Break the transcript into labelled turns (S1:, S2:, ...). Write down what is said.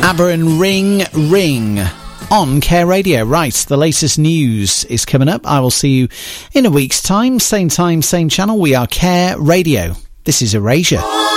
S1: ABBA and Ring Ring on Care Radio. Right, the latest news is coming up. I will see you in a week's time, same channel. We are Care Radio. This is Erasure.